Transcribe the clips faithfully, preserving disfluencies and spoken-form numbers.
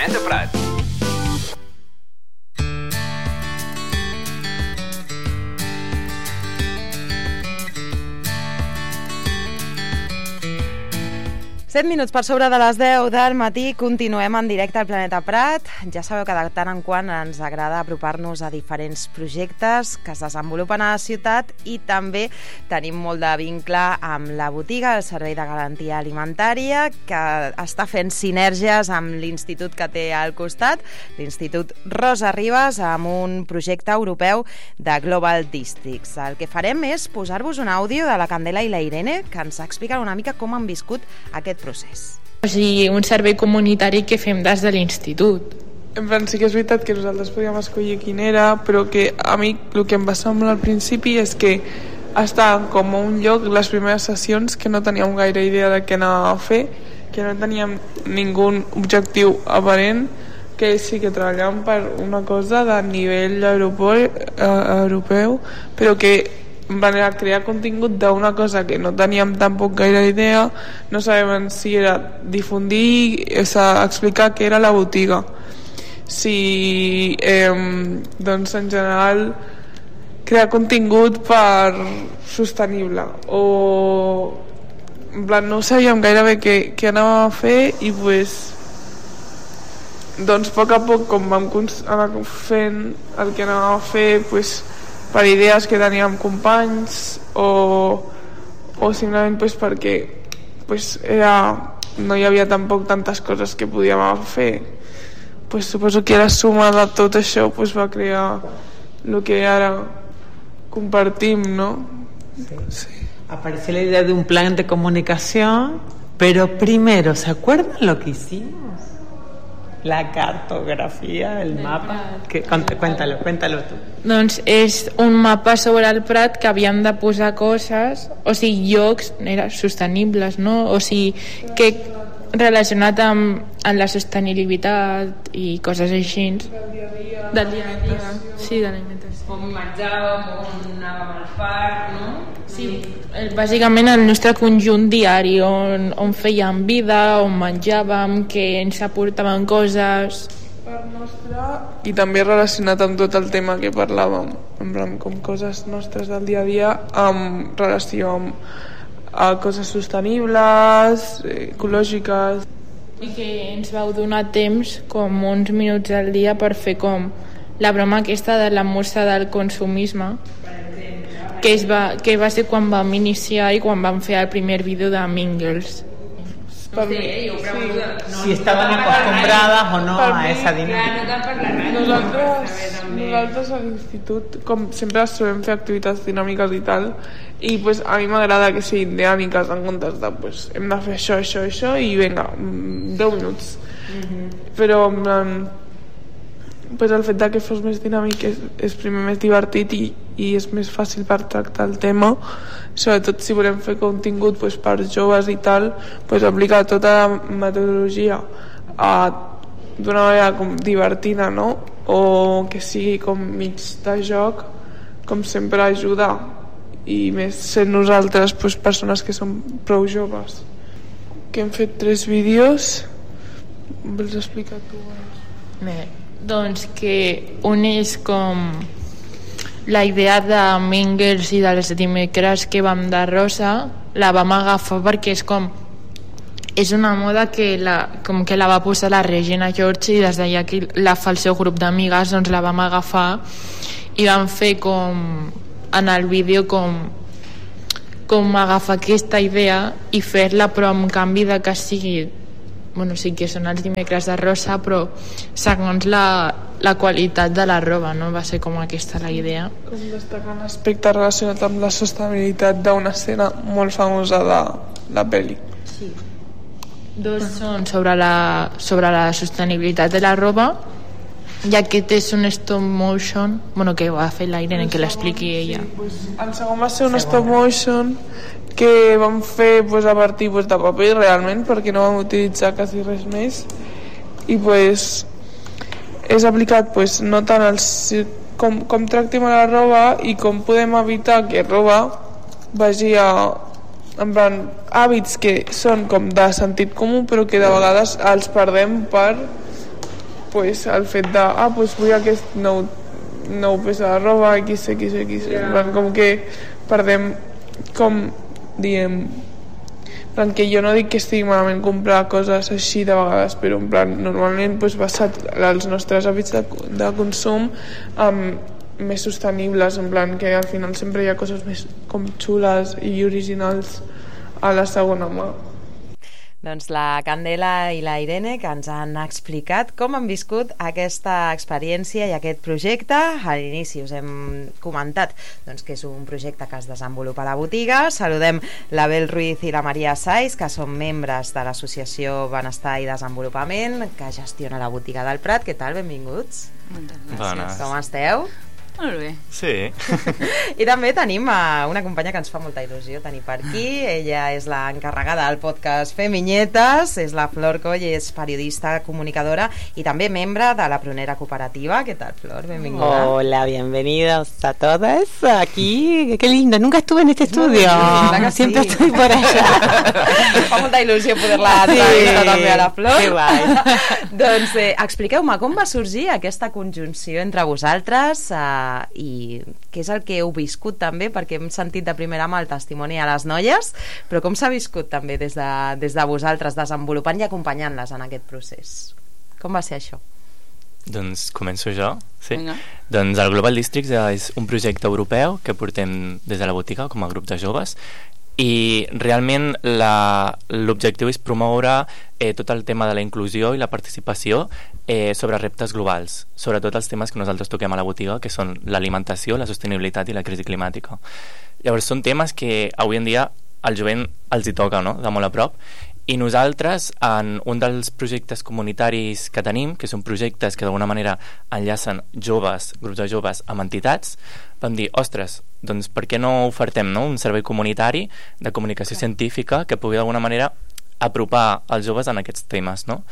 Planeta Prat. set minuts per sobre de les deu del matí, continuem en directe al Planeta Prat. Ja sabeu que de tant en quant ens agrada apropar-nos a diferents projectes que es desenvolupen a la ciutat i també tenim molt de vincle amb la botiga, el Servei de Garantia Alimentària, que està fent sinergies amb l'institut que té al costat, l'Institut Rosa Ribas, amb un projecte europeu de Global Districts. El que farem és posar-vos un àudio de la Candela i la Irene que ens expliquen una mica com han viscut aquest procés. O sigui, un servei comunitari que fem des de l'institut. En plan, sí que és veritat que nosaltres podíem escollir quin era, però que a mi el que em va semblar al principi és que estàvem com a un lloc, les primeres sessions, que no teníem gaire idea de què anàvem a fer, que no teníem ningú objectiu aparent, que sí que treballàvem per una cosa de nivell europeu, eh, europeu però que van a crear contingut d'una cosa que no teníem tampoc gaire idea, no sabem si era difundir, és explicar què era la botiga, si eh, doncs en general crear contingut per sostenible o en plan no sabíem gaire bé què, què anàvem a fer i pues doncs a poc a poc com vam anar fent el que anàvem a fer pues per idees que teníem companys o, o simplement pues, perquè pues, era, no hi havia tampoc tantes coses que podíem fer, pues, suposo que la suma de tot això pues, va crear el que ara compartim, ¿no? Sí. Sí. Apareció la idea de un plan de comunicación, pero primero, ¿se acuerdan lo que hicimos? La cartografia, el mapa. Que, cuéntalo, cuéntalo tú. Doncs és un mapa sobre el Prat que havíem de posar coses, o sigui, llocs era, sostenibles, no? O sigui, que relacionat amb, amb la sostenibilitat i coses així. Del dia a dia. Sí, de l'alimentació. On menjàvem, on anàvem al parc, no? Sí, bàsicament el nostre conjunt diari, on, on fèiem vida, on menjàvem, que ens aportaven coses. Per nostre... I també relacionat amb tot el tema que parlàvem, en plan, com coses nostres del dia a dia, amb relació amb a coses sostenibles, ecològiques. I que ens vau donar temps, com uns minuts al dia, per fer com la broma aquesta de la mossa del consumisme, que, es va, que va ser quan vam iniciar i quan vam fer el primer vídeo de Mingles. No sé, eh? Jo pregunto... No, si estaven acostumbrades o no a esa dinàmica. Clar, no per la ràdio. Nosaltres, nosaltres a l'institut, com sempre solem fer activitats dinàmiques i tal, i pues, a mi m'agrada que siguin dinàmiques en comptes de pues, hem de fer això, això, això i vinga, deu minuts. Mm-hmm. Però pues, el fet de que fos més dinàmic és, és primer més divertit i, i és més fàcil per tractar el tema, sobretot si volem fer contingut pues, per joves i tal, pues, aplicar tota la metodologia d'una manera com divertida, no? O que sigui com mig de joc, com sempre ajuda, i més sent nosaltres pues, persones que som prou joves, que hem fet tres vídeos. Vols explicar tu? Bé, doncs que un és com la idea de Mingles i dels dimecres que vam de rosa, la vam agafar perquè és com és una moda que la, com que la va posar la Regina George i des d'allà que la fa el seu grup d'amigues, doncs la vam agafar i vam fer com en el vídeo com com agafar aquesta idea i fer-la però amb canvi de que sigui, bueno, sí que són els dimecres de rosa, però segons la, la qualitat de la roba, no? Va ser com aquesta la idea. Com destacar un aspecte relacionat amb la sostenibilitat d'una escena molt famosa de la pel·li. Sí. Dos són sobre la, sobre la sostenibilitat de la roba i aquest és un stop motion, bueno, que va fer la Irene, que l'expliqui ella. Sí, pues, el segon va ser un stop motion que vam fer pues, a partir pues, de paper realment, perquè no vam utilitzar quasi res més, i pues, és aplicat pues, no tant els, com, com tractem a la roba i com podem evitar que roba vagi a en plan, hàbits que són com de sentit comú però que de vegades els perdem per pues, el fet de, ah, pues vull aquest nou, nou peça de roba, X, X, X, yeah. En plan, com que perdem, com, diem, en plan, que jo no dic que estigui malament comprar coses així de vegades, però en plan, normalment pues, basat els nostres hàbits de, de consum um, més sostenibles, en plan que al final sempre hi ha coses més com xules i originals a la segona mà. Doncs la Candela i la Irene, que ens han explicat com han viscut aquesta experiència i aquest projecte. A l'inici us hem comentat doncs, que és un projecte que es desenvolupa a la botiga. Saludem la Bel Ruiz i la Maria Saiz, que són membres de l'associació Benestar i Desenvolupament, que gestiona la botiga del Prat. Què tal? Benvinguts. Moltes gràcies. Bones. Com esteu? Molt bé. Sí. I també tenim a una companya que ens fa molta il·lusió tenir per aquí. Ella és l'encarregada del podcast Feminyetes, és la Flor Coll, és periodista, comunicadora y també membre de la Prunera Cooperativa. ¿Qué tal, Flor? Bienvenida. Hola, bienvenidos a todas aquí. Qué lindo, nunca estuve en este estudio. No, Siempre sí. estoy por allá. Fa molta il·lusió poder-la entrevistar sí. també a la Flor. Que guai. Doncs eh, expliqueu-me com va sorgir aquesta conjunció entre vosaltres eh, i què és el que heu viscut també, perquè hem sentit de primera mà el testimoni a les noies, però com s'ha viscut també des de, des de vosaltres, desenvolupant i acompanyant-les en aquest procés? Com va ser això? Doncs començo jo, sí. Vinga. Doncs el Global Districts és un projecte europeu que portem des de la botiga com a grup de joves, i realment la, l'objectiu és promoure eh, tot el tema de la inclusió i la participació eh, sobre reptes globals, sobretot els temes que nosaltres toquem a la botiga, que són l'alimentació, la sostenibilitat i la crisi climàtica. Llavors són temes que avui en dia al jovent els hi toca, no?, de molt a prop, i nosaltres en un dels projectes comunitaris que tenim, que són projectes que d'alguna manera enllacen joves, grups de joves amb entitats, vam dir, ostres, doncs per què no ofertem, no?, un servei comunitari de comunicació científica que pugui d'alguna manera apropar els joves en aquests temes, no?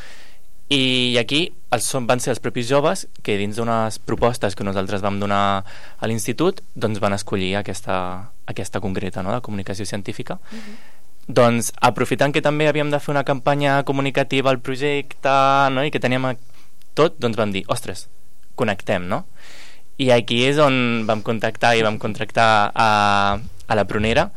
I aquí els, van ser els propis joves que dins d'unes propostes que nosaltres vam donar a l'institut doncs van escollir aquesta, aquesta concreta, no?, de comunicació científica. Uh-huh. Doncs aprofitant que també havíem de fer una campanya comunicativa al projecte, no?, i que teníem tot, doncs vam dir, ostres, connectem, no? I aquí és on vam contactar i vam contractar a, a la Prunera,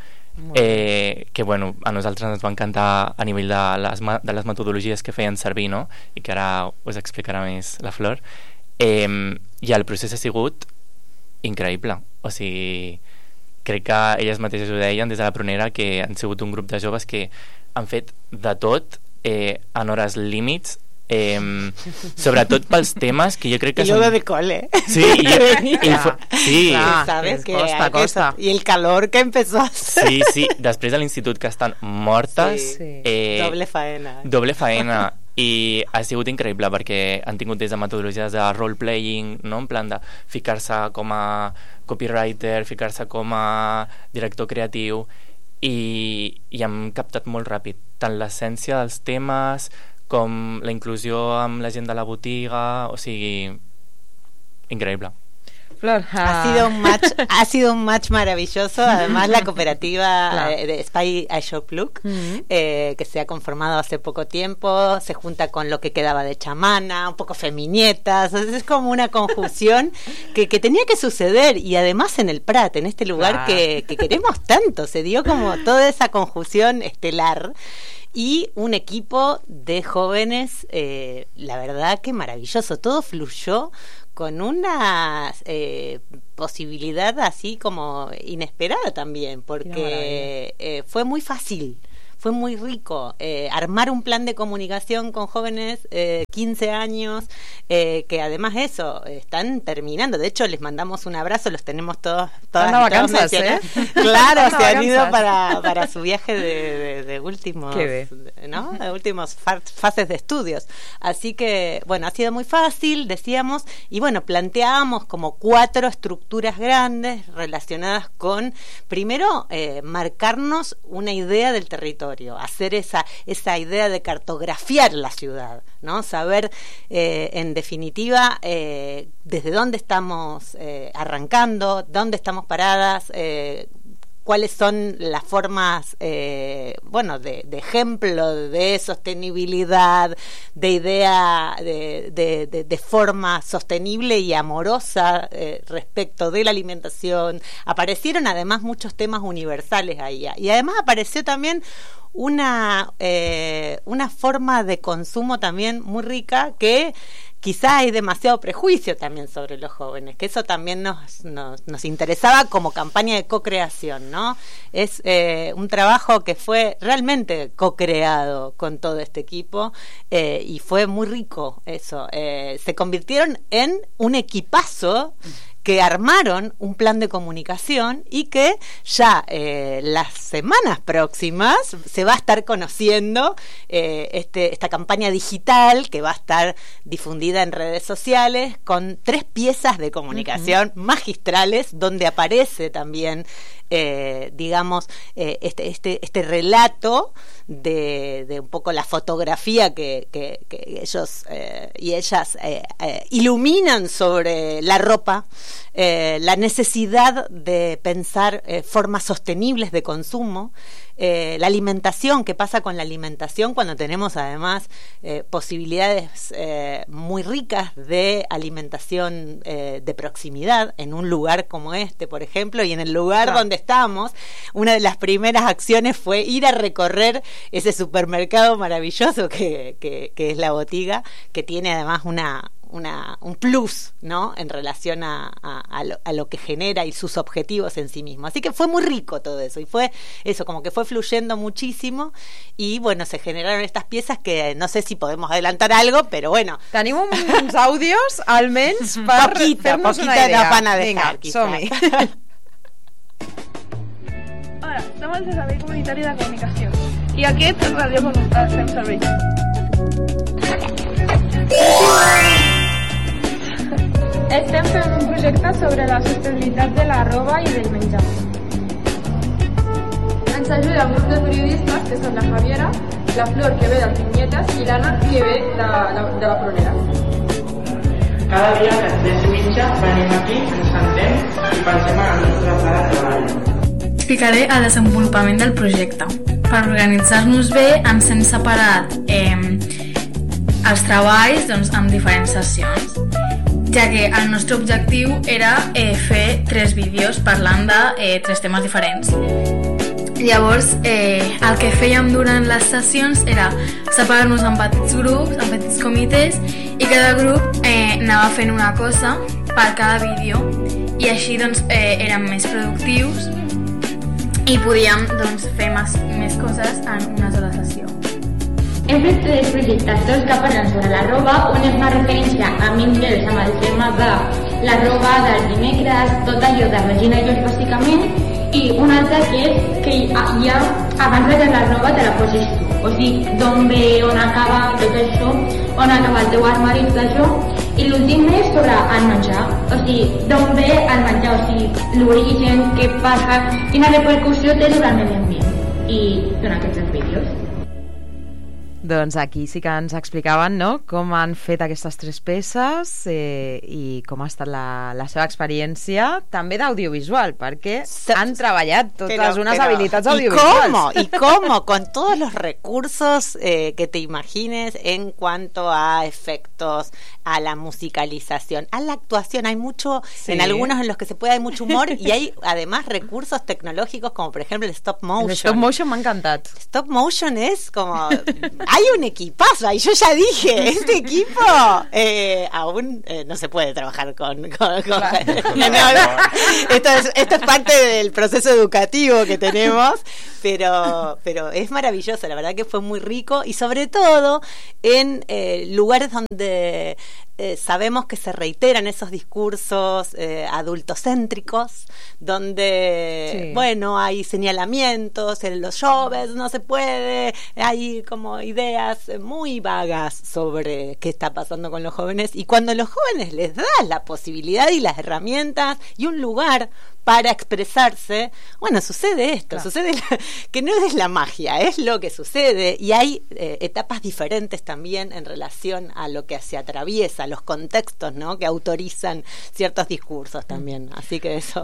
eh, que bueno, a nosaltres ens va encantar a nivell de les, de les metodologies que feien servir, no?, i que ara us explicarà més la Flor, eh, i el procés ha sigut increïble. O sigui, crec que elles mateixes ho deien des de la Prunera, que han sigut un grup de joves que han fet de tot eh, en hores límits, eh, sobretot pels temes que jo crec que y yo son... de cole sí, y, y fue... sí. Ah, sabes que costa, que costa. y el calor que empezó a hacer, sí, sí, després de l'institut que estan mortes, sí. eh, doble faena doble faena i ha sigut increïble perquè han tingut des de metodologies de role-playing, no?, en plan de ficar-se com a copywriter, ficar-se com a director creatiu, i, i hem captat molt ràpid tant l'essència dels temes com la inclusió amb la gent de la botiga, o sigui, increïble. Flor, ha ah. sido un match ha sido un match maravilloso. Además la cooperativa claro. eh, de Spy iShop Look, uh-huh. eh, que se ha conformado hace poco tiempo, se junta con lo que quedaba de Chamana, un poco Feminyetas, es como una conjunción que, que tenía que suceder, y además en el Prat, en este lugar claro. que, que queremos tanto, se dio como toda esa conjunción estelar y un equipo de jóvenes, eh, la verdad que maravilloso, todo fluyó con una eh, posibilidad así como inesperada también, porque eh, fue muy fácil, fue muy rico eh, armar un plan de comunicación con jóvenes, eh, quince años, eh, que además eso, están terminando. De hecho, les mandamos un abrazo, los tenemos todos, todas y vacanzas, ¿eh? Claro, se han ido para, para su viaje de, de, de últimos, ¿no? De últimos fases de estudios. Así que, bueno, ha sido muy fácil, decíamos, y bueno, planteábamos como cuatro estructuras grandes relacionadas con, primero, eh, marcarnos una idea del territorio, hacer esa, esa idea de cartografiar la ciudad, ¿no? Saber, eh, en definitiva, eh, desde dónde estamos eh, arrancando, dónde estamos paradas, eh, cuáles son las formas, eh, bueno, de, de ejemplo de sostenibilidad, de idea de, de, de, de forma sostenible y amorosa eh, respecto de la alimentación. Aparecieron además muchos temas universales ahí, y además apareció también una eh, una forma de consumo también muy rica, que quizá hay demasiado prejuicio también sobre los jóvenes, que eso también nos, nos, nos interesaba como campaña de co-creación, ¿no? Es eh, un trabajo que fue realmente co-creado con todo este equipo eh, y fue muy rico eso. Eh, se convirtieron en un equipazo que armaron un plan de comunicación y que ya eh, las semanas próximas se va a estar conociendo eh, este, esta campaña digital que va a estar difundida en redes sociales con tres piezas de comunicación uh-huh. magistrales, donde aparece también Eh, digamos, eh, este, este, este relato de, de un poco la fotografía que, que, que ellos eh, y ellas eh, eh, iluminan sobre la ropa, eh, la necesidad de pensar eh, formas sostenibles de consumo, eh, la alimentación, qué pasa con la alimentación cuando tenemos además eh, posibilidades eh, muy ricas de alimentación eh, de proximidad en un lugar como este, por ejemplo, y en el lugar claro. donde estamos. Una de las primeras acciones fue ir a recorrer ese supermercado maravilloso que, que, que es La Botiga, que tiene además una Una, un plus, ¿no? En relación a, a, a, lo, a lo que genera y sus objetivos en sí mismo. Así que fue muy rico todo eso, y fue eso, como que fue fluyendo muchísimo, y bueno, se generaron estas piezas que no sé si podemos adelantar algo, pero bueno. Tenim uns àudios, almenys, per poquita, fer-nos poquita una idea. Nos van a dejar, Vinga, som-hi. Hola, som el Servei Comunitari de Comunicació i aquest és Radio Comunitat Fem Servei. Estem fent un projecte sobre la sostenibilitat de la roba i del menjar. Ens ajuda un grup de periodistes que són la Javiera, la Flor, que ve de Piñetes, i l'Anna, que ve de, de, de la Prunera. Cada dia a les deu i mitja venim aquí, ens sentem i pensem en el nostre pla de treball. Explicaré el desenvolupament del projecte. Per organitzar-nos bé ens hem separat eh, els treballs doncs, en diferents sessions, ja que el nostre objectiu era eh, fer tres vídeos parlant de eh, tres temes diferents. Llavors, eh, el que fèiem durant les sessions era separar-nos en petits grups, en petits comitès, i cada grup eh, anava fent una cosa per cada vídeo, i així doncs, eh, érem més productius i podíem doncs, fer més, més coses en una sola sessió. Hem fet tres projectes, dos que parlen sobre la roba, un és una referència a Mean Girls amb el tema de la roba dels dimecres, tot allò de Regina George bàsicament, i un altre que és que hi ha, abans de la roba te la poses tu, o sigui, d'on ve, on acaba tot això, on acaba el teu armari, tot això, i l'últim és sobre el menjar, o sigui, d'on ve el menjar, o sigui, l'origen, què passa, quina repercussió té durant el medi ambient, i són aquests els vídeos. Doncs aquí sí que ens explicaven, no?, com han fet aquestes tres peces eh, i com ha estat la, la seva experiència, també d'audiovisual, perquè han treballat totes pero, unas pero, habilitats audiovisuals. ¿Y cómo? ¿Y cómo? Con todos los recursos eh, que te imagines en cuanto a efectos, a la musicalización, a la actuación. Hay mucho, sí. En algunos en los que se puede, hay mucho humor, y hay además recursos tecnológicos como por ejemplo el stop motion. El stop motion me ha encantat. Stop motion es como... Hay un equipazo, y yo ya dije, este equipo eh, aún eh, no se puede trabajar con... con, con claro. no, no, esto, es, esto es parte del proceso educativo que tenemos, pero, pero es maravilloso, la verdad que fue muy rico, y sobre todo en eh, lugares donde... Eh, sabemos que se reiteran esos discursos eh, adultocéntricos, donde, sí. bueno, hay señalamientos, en los jóvenes no se puede, hay como ideas muy vagas sobre qué está pasando con los jóvenes, y cuando los jóvenes les das la posibilidad y las herramientas y un lugar para expresarse, bueno, sucede esto, claro. sucede la, que no es la magia, es lo que sucede, y hay eh, etapas diferentes también en relación a lo que se atraviesa, los contextos, ¿no?, que autorizan ciertos discursos también, así que eso...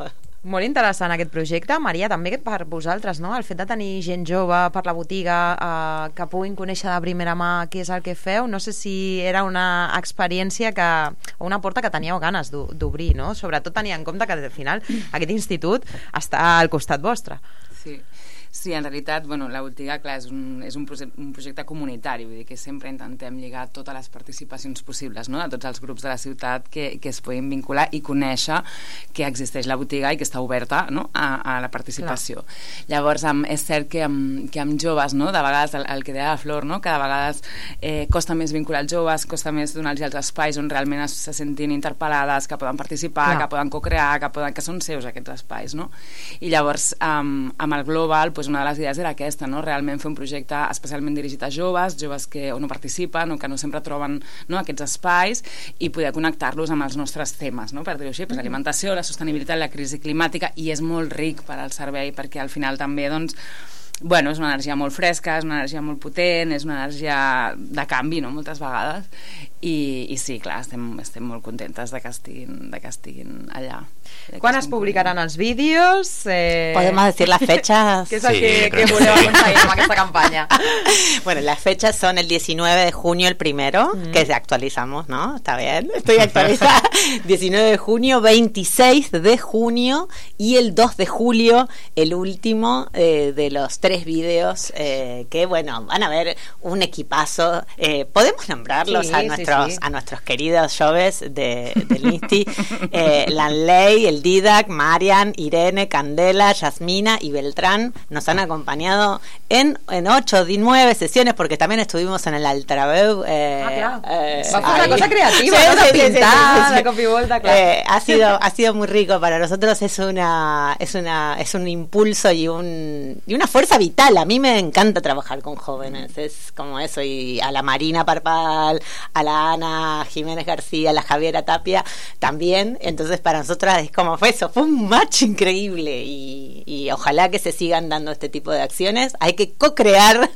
Molt interessant aquest projecte. Maria, també per vosaltres, no? El fet de tenir gent jove per la botiga, eh, que puguin conèixer de primera mà què és el que feu, no sé si era una experiència que, o una porta que teníeu ganes d'obrir, no? Sobretot tenint en compte que al final aquest institut està al costat vostre. Sí. Sí, en realitat, bueno, la botiga, clar, és un, és un, projecte, un projecte comunitari, vull dir que sempre intentem lligar totes les participacions possibles, no?, de tots els grups de la ciutat que, que es puguin vincular i conèixer que existeix la botiga i que està oberta, no?, a, a la participació. Clar. Llavors, um, és cert que, um, que amb joves, no?, de vegades, el, el que deia la Flor, no?, que de vegades eh, costa més vincular els joves, costa més donar-los els espais on realment es, se sentin interpel·lades, que poden participar, Clar. que poden co-crear, que, poden, que són seus aquests espais, no? I llavors, um, amb el Global, doncs una de les idees era aquesta, no? Realment fer un projecte especialment dirigit a joves, joves que o no participen o que no sempre troben, no, aquests espais, i poder connectar-los amb els nostres temes, no? Per dir-ho així, pues, l'alimentació, la sostenibilitat, la crisi climàtica, i és molt ric per al servei perquè al final també, doncs, bueno, és una energia molt fresca, és una energia molt potent, és una energia de canvi, no?, moltes vegades, i, i sí, clar, estem, estem molt contentes de que estiguin, de que estiguin allà. Quan es publicaran els vídeos? Eh... Podemos decir las fechas. ¿Qué es el sí, que, que voleu aconseguir amb aquesta campaña? Bueno, las fechas son el diecinueve de junio el primero, mm. que actualizamos, ¿no? Está bien, estoy actualizada. diecinueve de junio, veintiséis de junio y el dos de julio, el último eh, de los tres vídeos eh, que, bueno, van a ver un equipazo. Eh, ¿Podemos nombrarlos sí, a, nuestros, sí, sí. a nuestros queridos joves de, del Insti? Eh, Lanley, el Didac, Marian, Irene, Candela, Yasmina y Beltrán nos han acompañado en, en ocho, nueve sesiones, porque también estuvimos en el Altrabeu. Eh, ah, claro. Eh, Va a ser una cosa creativa, sí, ¿no? Sí, pintar, sí, sí, sí, sí. La copivolta, claro. Eh, ha sido ha sido muy rico para nosotros, es una es una es un impulso y un y una fuerza vital. A mí me encanta trabajar con jóvenes, es como eso, y a la Marina Parpal, a la Ana Jiménez García, a la Javiera Tapia también. Entonces para nosotras es como fue eso, fue un match increíble, y, y ojalá que se sigan dando este tipo de acciones. Hay que co-crear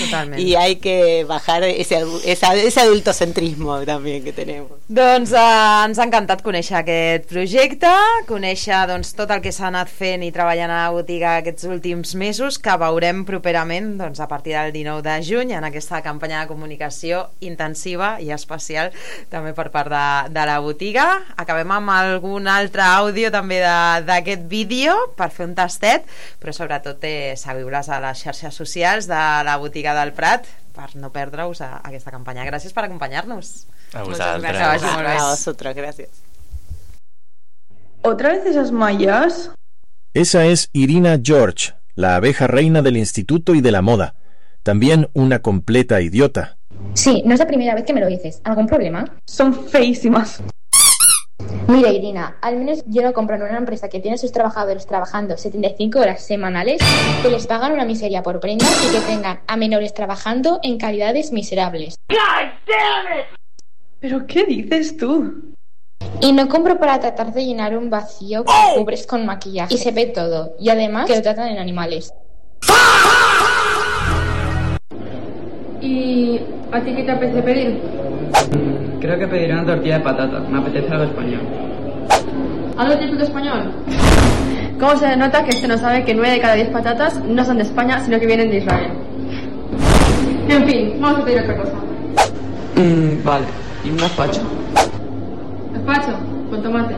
y hay que bajar ese, esa, ese adultocentrismo también que tenemos. Doncs eh, ens ha encantat conèixer aquest projecte, conèixer doncs, tot el que s'ha anat fent i treballant a la botiga aquests últims mesos, que veurem properament doncs, a partir del dinou de juny en aquesta campanya de comunicació intensiva i especial també per part de, de la botiga. Acabem amb algun altre àudio també d'aquest vídeo per fer un tastet, però sobretot eh, seguiu-les a les xarxes socials de la botiga del Prat per no perdre-us a, a aquesta campanya. Gràcies per acompanyar-nos. A vosaltres. Gràcies. A vosotros, gracias. ¿Otra vez esas mallas? Esa es Irina George, la abeja reina del instituto y de la moda. También una completa idiota. Sí, no es la primera vez que me lo dices. ¿Algún problema? Son feísimas. Mira, Irina, al menos yo no compro en una empresa que tiene a sus trabajadores trabajando setenta y cinco horas semanales, que les pagan una miseria por prenda y que tengan a menores trabajando en calidades miserables. God damn it! ¿Pero qué dices tú? Y no compro para tratar de llenar un vacío que oh. cubres con maquillaje y se ve todo, y además que lo tratan en animales. ¿Y a ti qué te apetece pedir? Creo que pediré una tortilla de patata. Me apetece algo español. ¿Algo típico español? ¿Cómo se nota que este no sabe que nueve de cada diez patatas no son de España, sino que vienen de Israel? En fin, vamos a pedir otra cosa. Mm, vale. ¿Y un gazpacho? ¿Gazpacho? Con tomate.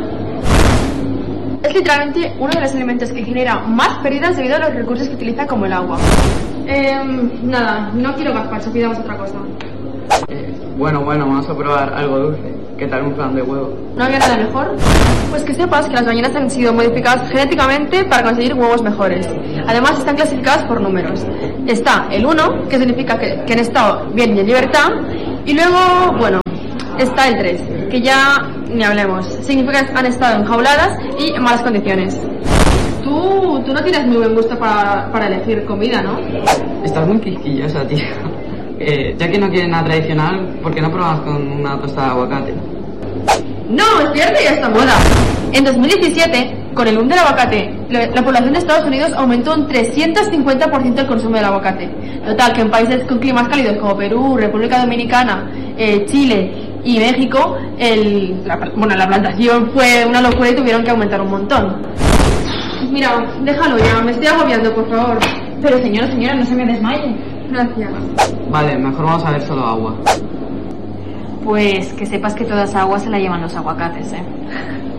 Es literalmente uno de los alimentos que genera más pérdidas debido a los recursos que utiliza, como el agua. Eh, nada, no quiero gazpacho, pidamos otra cosa. Eh, bueno, bueno, vamos a probar algo dulce. ¿Qué tal un flan de huevo? ¿No había nada mejor? Pues que sepas que las gallinas han sido modificadas genéticamente para conseguir huevos mejores. Además están clasificadas por números. Está el uno, que significa que, que han estado bien y en libertad. Y luego, bueno, está el tres, que ya ni hablemos. Significa que han estado enjauladas y en malas condiciones. Tú, tú no tienes muy buen gusto para, para elegir comida, ¿no? Estás muy quisquillosa, tío. Eh, ya que no quieres nada tradicional, ¿por qué no probas con una tostada de aguacate? No, es cierto, ya está moda. En dos mil diecisiete, con el boom del aguacate, la población de Estados Unidos aumentó un trescientos cincuenta por ciento el consumo del aguacate. Total, que en países con climas cálidos como Perú, República Dominicana, eh, Chile y México, el, la, bueno, la plantación fue una locura y tuvieron que aumentar un montón. Mira, déjalo ya, me estoy agobiando, por favor. Pero señora, señora, no se me desmaye. Gracias. Vale, mejor vamos a ver solo agua. Pues que sepas que toda esa agua se la llevan los aguacates, ¿eh?